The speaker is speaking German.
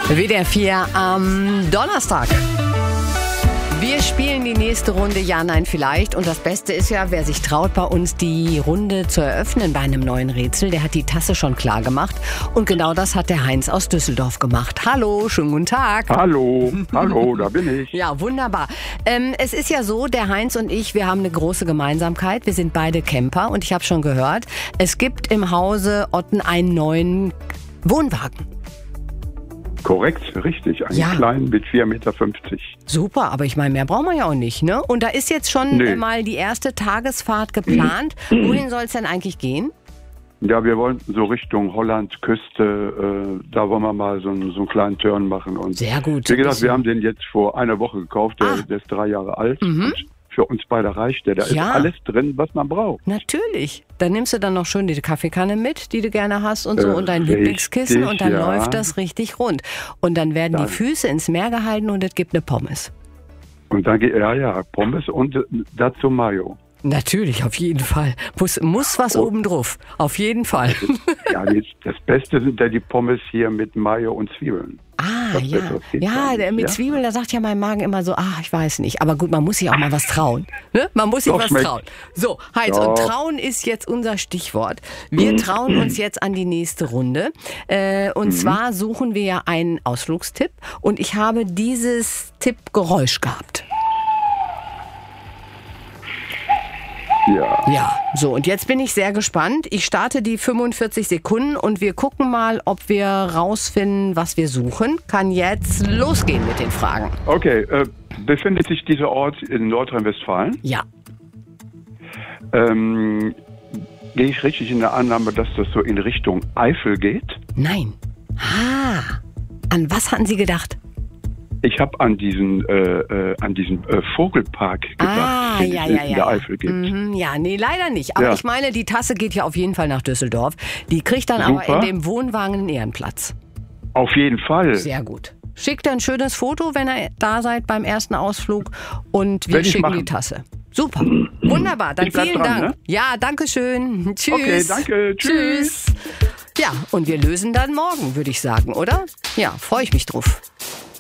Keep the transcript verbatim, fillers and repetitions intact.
W D R vier am Donnerstag. Wir spielen die nächste Runde Ja, Nein, Vielleicht. Und das Beste ist ja, wer sich traut, bei uns die Runde zu eröffnen bei einem neuen Rätsel, der hat die Tasse schon klar gemacht. Und genau das hat der Heinz aus Düsseldorf gemacht. Hallo, schönen guten Tag. Hallo, hallo, da bin ich. Ja, wunderbar. Ähm, es ist ja so, der Heinz und ich, wir haben eine große Gemeinsamkeit. Wir sind beide Camper und ich habe schon gehört, es gibt im Hause Otten einen neuen Wohnwagen. Korrekt, richtig. Einen Ja. kleinen mit vier Meter fünfzig. Super, aber ich meine, mehr brauchen wir ja auch nicht, ne? Und da ist jetzt schon Nee. äh, mal die erste Tagesfahrt geplant. Wohin soll es denn eigentlich gehen? Ja, wir wollen so Richtung Holland, Küste, äh, da wollen wir mal so, einen- so einen kleinen Turn machen. Und Sehr gut. wie gesagt, wir haben den jetzt vor einer Woche gekauft, der, Ah. der ist drei Jahre alt. Mhm. Und für uns beide reicht der. Da Ja. ist alles drin, was man braucht. Natürlich. Dann nimmst du dann noch schön die Kaffeekanne mit, die du gerne hast und so Äh, und dein richtig, Lieblingskissen und dann ja. läuft das richtig rund. Und dann werden Dann- die Füße ins Meer gehalten und es gibt eine Pommes. Und dann geht, ja, ja, Pommes und äh, dazu Mayo. Natürlich, auf jeden Fall. Muss, muss was Oh. oben drauf. Auf jeden Fall. Ja, jetzt, das Beste sind ja die Pommes hier mit Mayo und Zwiebeln. Ah, Das ja. wird auf jeden Ja, Fall der nicht, mit ja? Zwiebeln, da sagt ja mein Magen immer so, ah, ich weiß nicht. Aber gut, man muss sich auch mal was trauen. Ne? Man muss sich Doch, was schmeckt. trauen. So, Heinz, Ja. und trauen ist jetzt unser Stichwort. Wir trauen uns jetzt an die nächste Runde. Äh, und zwar suchen wir ja einen Ausflugstipp. Und ich habe dieses Tippgeräusch gehabt. Ja. Ja, so, und jetzt bin ich sehr gespannt. Ich starte die fünfundvierzig Sekunden und wir gucken mal, ob wir rausfinden, was wir suchen. Kann jetzt losgehen mit den Fragen. Okay, äh, befindet sich dieser Ort in Nordrhein-Westfalen? Ja. Ähm, gehe ich richtig in der Annahme, dass das so in Richtung Eifel geht? Nein. Ah, an was hatten Sie gedacht? Ich habe an diesen, äh, äh, an diesen äh, Vogelpark gedacht, Ah, den ja, es ja, in ja. der ja. Eifel gibt. Mhm, ja, nee, leider nicht. Aber Ja. ich meine, die Tasse geht ja auf jeden Fall nach Düsseldorf. Die kriegt dann aber Super. in dem Wohnwagen einen Ehrenplatz. Auf jeden Fall. Sehr gut. Schickt ein schönes Foto, wenn ihr da seid beim ersten Ausflug und wir Werd ich schicken machen. die Tasse. Super. Wunderbar. Dann Ich bleib vielen dran, Dank. ne? Ja, danke schön. Tschüss. Okay, danke. Tschüss. Ja, und wir lösen dann morgen, würde ich sagen, oder? Ja, freue ich mich drauf.